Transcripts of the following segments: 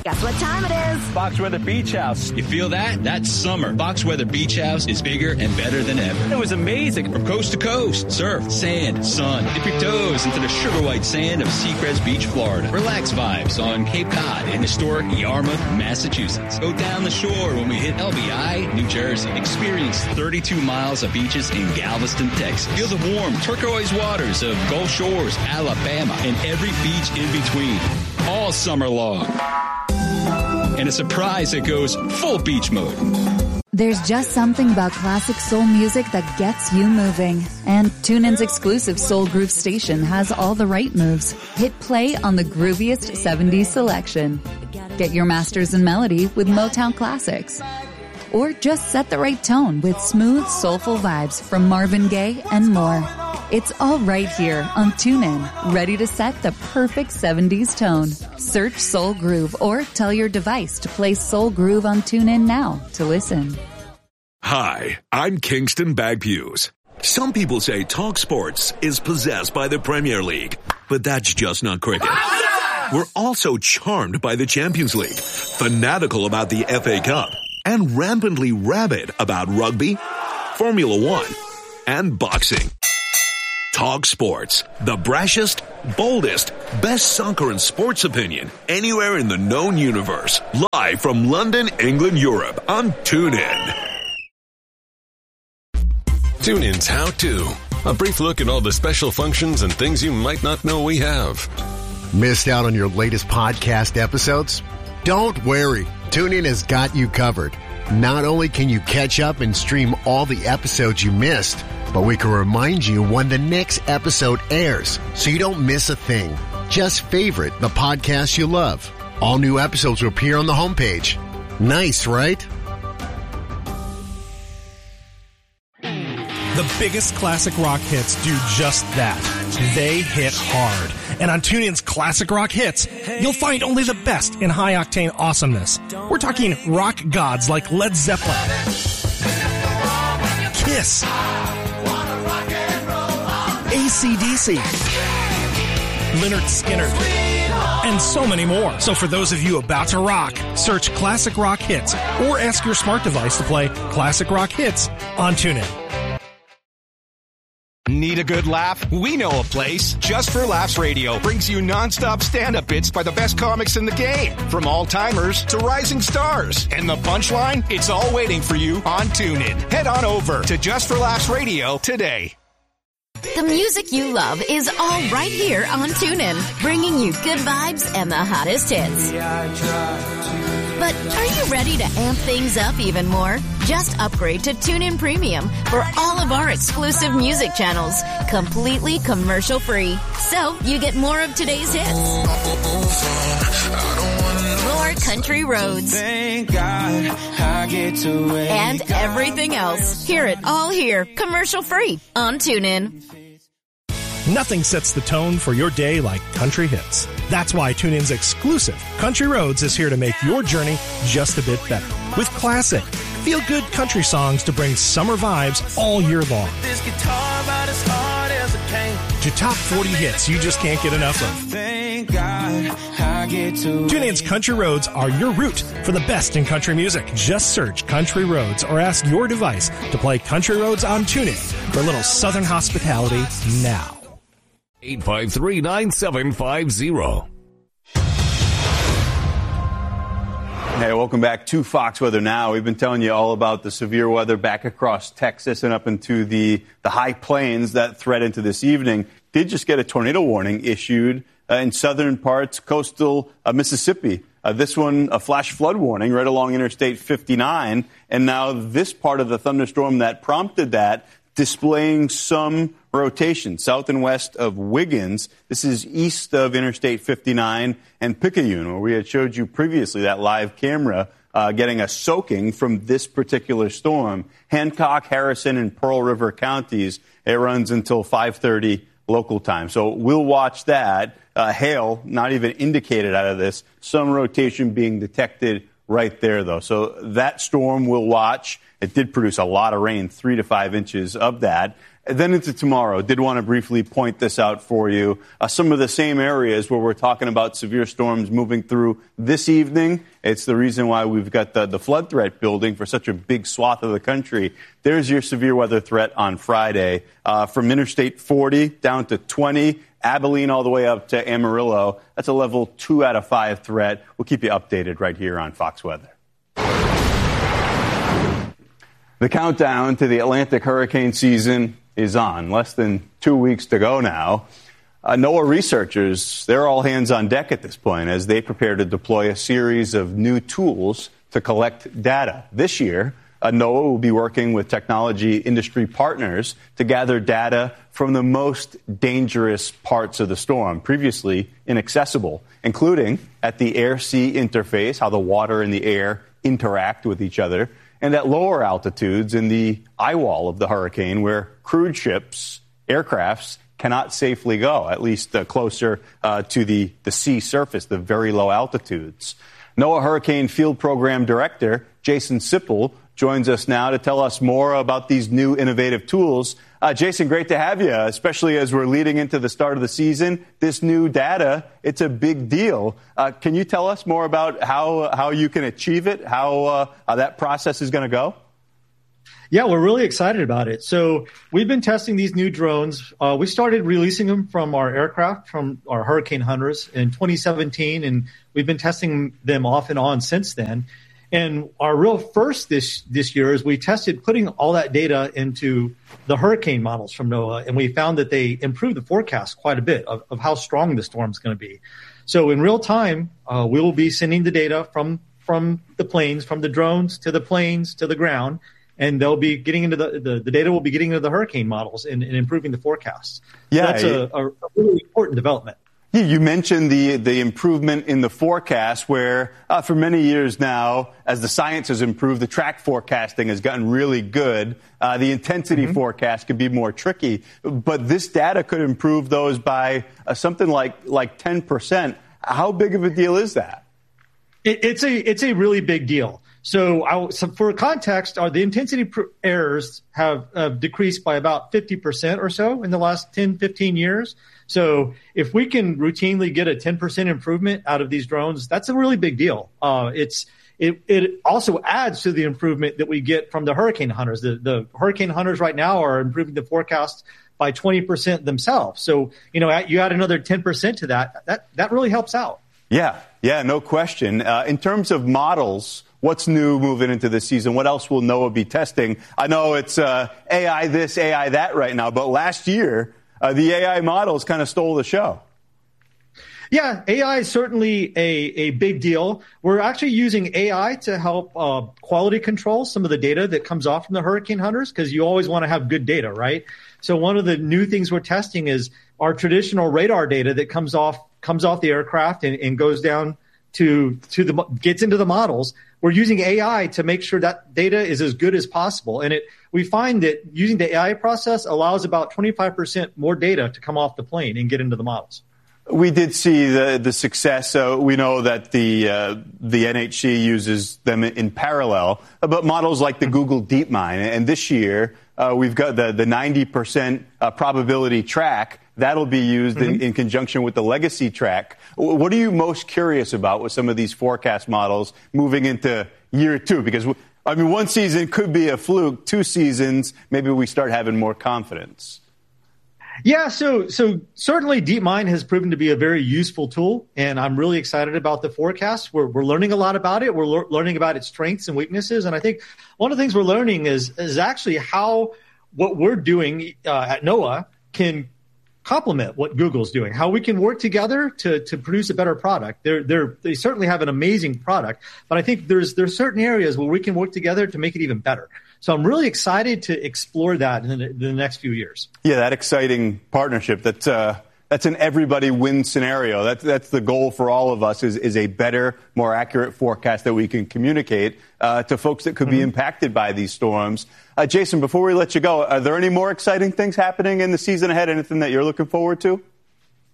Guess what time it is? Fox Weather Beach House. You feel that? That's summer. Fox Weather Beach House is bigger and better than ever. It was amazing. From coast to coast, surf, sand, sun. Dip your toes into the sugar white sand of Seacrest Beach, Florida. Relax vibes on Cape Cod and historic Yarmouth, Massachusetts. Go down the shore when we hit LBI, New Jersey. Experience 32 miles of beaches in Galveston, Texas. Feel the warm turquoise waters of Gulf Shores, Alabama, and every beach in between. All summer long. And a surprise that goes full beach mode. There's just something about classic soul music that gets you moving. And TuneIn's exclusive Soul Groove station has all the right moves. Hit play on the grooviest 70s selection. Get your masters in melody with Motown classics. Or just set the right tone with smooth, soulful vibes from Marvin Gaye and more. It's all right here on TuneIn, ready to set the perfect 70s tone. Search Soul Groove or tell your device to play Soul Groove on TuneIn now to listen. Hi, I'm Kingston Bagpues. Some people say Talk Sports is possessed by the Premier League, but that's just not cricket. We're also charmed by the Champions League, fanatical about the FA Cup, and rampantly rabid about rugby, Formula One, and boxing. Talk Sports, the brashest, boldest, best soccer and sports opinion anywhere in the known universe. Live from London, England, Europe on TuneIn. TuneIn's How To. A brief look at all the special functions and things you might not know we have. Missed out on your latest podcast episodes? Don't worry. TuneIn has got you covered. Not only can you catch up and stream all the episodes you missed, but we can remind you when the next episode airs so you don't miss a thing. Just favorite the podcast you love. All new episodes will appear on the homepage. Nice, right? The biggest classic rock hits do just that. They hit hard. And on TuneIn's Classic Rock Hits, you'll find only the best in high-octane awesomeness. We're talking rock gods like Led Zeppelin, Kiss, AC/DC, Lynyrd Skynyrd, and so many more. So for those of you about to rock, search Classic Rock Hits or ask your smart device to play Classic Rock Hits on TuneIn. Need a good laugh? We know a place. Just for Laughs Radio brings you nonstop stand-up bits by the best comics in the game. From all-timers to rising stars. And the punchline? It's all waiting for you on TuneIn. Head on over to Just for Laughs Radio today. The music you love is all right here on TuneIn, bringing you good vibes and the hottest hits. But are you ready to amp things up even more? Just upgrade to TuneIn Premium for all of our exclusive music channels, completely commercial-free. So you get more of today's hits, more country roads, and everything else. Hear it all here, commercial-free on TuneIn. Nothing sets the tone for your day like country hits. That's why TuneIn's exclusive Country Roads is here to make your journey just a bit better. With classic, feel-good country songs to bring summer vibes all year long. To top 40 hits you just can't get enough of. TuneIn's Country Roads are your route for the best in country music. Just search Country Roads or ask your device to play Country Roads on TuneIn for a little southern hospitality now. 853-9750. Hey, welcome back to Fox Weather Now. We've been telling you all about the severe weather back across Texas and up into the high plains that thread into this evening. Did just get a tornado warning issued in southern parts, coastal Mississippi. This one, a flash flood warning right along Interstate 59. And now this part of the thunderstorm that prompted that displaying some rotation south and west of Wiggins. This is east of Interstate 59 and Picayune, where we had showed you previously that live camera getting a soaking from this particular storm. Hancock, Harrison, and Pearl River counties. It runs until 5:30 local time. So we'll watch that. Hail, not even indicated out of this. Some rotation being detected right there, though. So that storm we'll watch. It did produce a lot of rain, 3 to 5 inches of that. And then into tomorrow, did want to briefly point this out for you. Some of the same areas where we're talking about severe storms moving through this evening. It's the reason why we've got the flood threat building for such a big swath of the country. There's your severe weather threat on Friday. From Interstate 40 down to 20, Abilene all the way up to Amarillo. That's a level 2 out of 5 threat. We'll keep you updated right here on Fox Weather. The countdown to the Atlantic hurricane season is on. Less than 2 weeks to go now. NOAA researchers, they're all hands on deck at this point as they prepare to deploy a series of new tools to collect data. This year, NOAA will be working with technology industry partners to gather data from the most dangerous parts of the storm, previously inaccessible, including at the air-sea interface, how the water and the air interact with each other, and at lower altitudes in the eye wall of the hurricane where cruise ships, aircrafts cannot safely go, at least closer to the sea surface, the very low altitudes. NOAA Hurricane Field Program Director Jason Sipple joins us now to tell us more about these new innovative tools. Jason, great to have you, especially as we're leading into the start of the season. This new data, it's a big deal. Can you tell us more about how you can achieve it, how that process is going to go? Yeah, we're really excited about it. So we've been testing these new drones. We started releasing them from our aircraft, from our Hurricane Hunters in 2017, and we've been testing them off and on since then. And our real first this year is we tested putting all that data into the hurricane models from NOAA, and we found that they improved the forecast quite a bit of how strong the storm's going to be. So in real time, we will be sending the data from the planes, from the drones to the planes to the ground, and they'll be getting into the data will be getting into the hurricane models and improving the forecasts. Yeah, so that's a really important development. You mentioned the improvement in the forecast where for many years now, as the science has improved, the track forecasting has gotten really good. The intensity forecast could be more tricky, but this data could improve those by something like 10%. How big of a deal is that? It's a really big deal. So for context, the intensity errors have decreased by about 50% or so in the last 10, 15 years. So if we can routinely get a 10% improvement out of these drones, that's a really big deal. It also adds to the improvement that we get from the Hurricane Hunters. The Hurricane Hunters right now are improving the forecast by 20% themselves. So, you add another 10% to that really helps out. Yeah, no question. In terms of models, what's new moving into this season? What else will NOAA be testing? I know it's AI this, AI that right now, but last year, the AI models kind of stole the show. Yeah, AI is certainly a big deal. We're actually using AI to help quality control some of the data that comes off from the Hurricane Hunters, because you always want to have good data, right? So one of the new things we're testing is our traditional radar data that comes off the aircraft and goes down gets into the models. We're using AI to make sure that data is as good as possible. And we find that using the AI process allows about 25% more data to come off the plane and get into the models. We did see the success. We know that the NHC uses them in parallel, but models like the Google DeepMind. And this year, we've got the 90% probability track. That'll be used in conjunction with the legacy track. What are you most curious about with some of these forecast models moving into year 2? Because, one season could be a fluke. 2 seasons, maybe we start having more confidence. Yeah, so certainly DeepMind has proven to be a very useful tool, and I'm really excited about the forecast. We're learning a lot about it. We're learning about its strengths and weaknesses, and I think one of the things we're learning is actually how what we're doing at NOAA can complement what Google's doing, how we can work together to produce a better product. They certainly have an amazing product, but I think there's certain areas where we can work together to make it even better. So I'm really excited to explore that in the next few years. Yeah, that exciting partnership. That's an everybody win scenario. That's the goal for all of us is a better, more accurate forecast that we can communicate to folks that could be impacted by these storms. Jason, before we let you go, are there any more exciting things happening in the season ahead? Anything that you're looking forward to?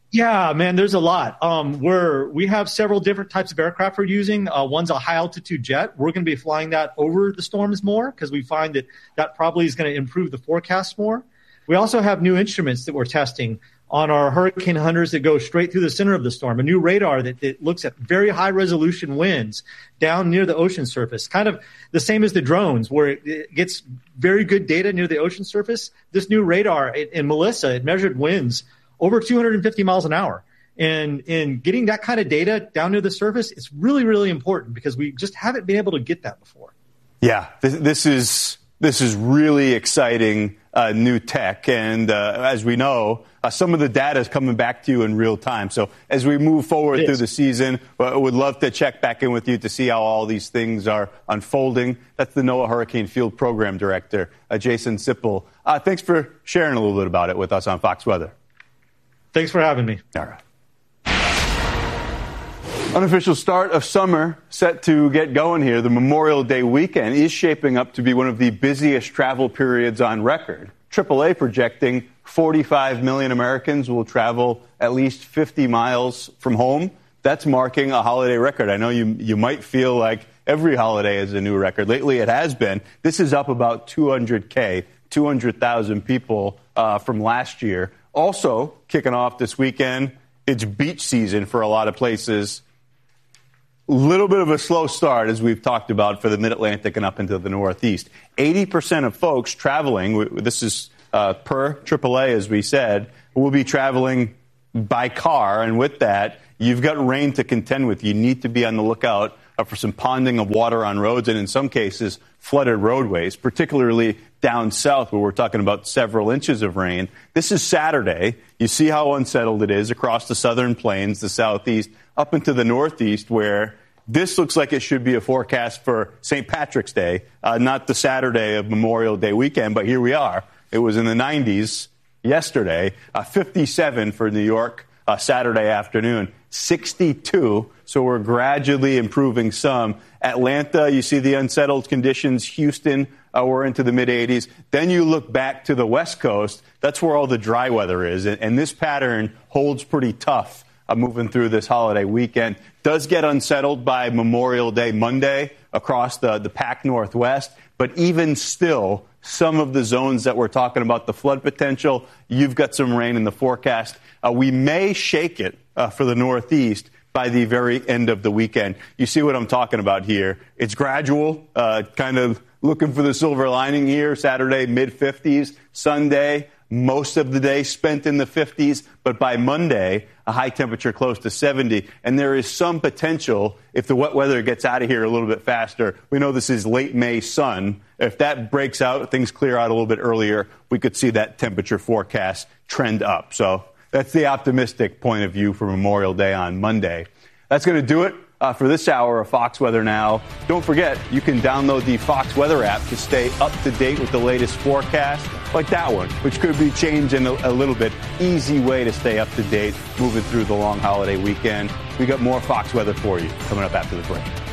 Yeah, man, there's a lot. We have several different types of aircraft we're using. One's a high altitude jet. We're going to be flying that over the storms more because we find that probably is going to improve the forecast more. We also have new instruments that we're testing on our hurricane hunters that go straight through the center of the storm, a new radar that looks at very high resolution winds down near the ocean surface, kind of the same as the drones where it gets very good data near the ocean surface. This new radar in Melissa, it measured winds over 250 miles an hour. And in getting that kind of data down near the surface, it's really, really important because we just haven't been able to get that before. Yeah, this is really exciting new tech. And as we know, some of the data is coming back to you in real time. So as we move forward through the season, I would love to check back in with you to see how all these things are unfolding. That's the NOAA Hurricane Field Program Director, Jason Sipple. Thanks for sharing a little bit about it with us on Fox Weather. Thanks for having me. All right. Unofficial start of summer set to get going here. The Memorial Day weekend is shaping up to be one of the busiest travel periods on record. AAA projecting 45 million Americans will travel at least 50 miles from home. That's marking a holiday record. I know you might feel like every holiday is a new record. Lately it has been. This is up about 200,000 people from last year. Also, kicking off this weekend, it's beach season for a lot of places. A little bit of a slow start, as we've talked about, for the Mid-Atlantic and up into the Northeast. 80% of folks traveling, this is per AAA, as we said, will be traveling by car. And with that, you've got rain to contend with. You need to be on the lookout for some ponding of water on roads and, in some cases, flooded roadways, particularly down south where we're talking about several inches of rain. This is Saturday. You see how unsettled it is across the southern plains, the southeast, up into the northeast, where this looks like it should be a forecast for St. Patrick's Day, not the Saturday of Memorial Day weekend, but here we are. It was in the 90s yesterday, 57 for New York Saturday afternoon, 62, so we're gradually improving some. Atlanta, you see the unsettled conditions. Houston, we're into the mid-80s. Then you look back to the West Coast. That's where all the dry weather is, and this pattern holds pretty tough moving through this holiday weekend. Does get unsettled by Memorial Day Monday across the Pac Northwest, but even still, some of the zones that we're talking about, the flood potential, you've got some rain in the forecast. We may shake it for the Northeast by the very end of the weekend. You see what I'm talking about here. It's gradual, kind of looking for the silver lining here. Saturday, mid-50s. Sunday, most of the day spent in the 50s. But by Monday, a high temperature close to 70. And there is some potential, if the wet weather gets out of here a little bit faster, we know this is late May sun. If that breaks out, things clear out a little bit earlier, we could see that temperature forecast trend up. So that's the optimistic point of view for Memorial Day on Monday. That's going to do it for this hour of Fox Weather Now. Don't forget, you can download the Fox Weather app to stay up to date with the latest forecast, like that one, which could be changing a little bit. Easy way to stay up to date moving through the long holiday weekend. We got more Fox Weather for you coming up after the break.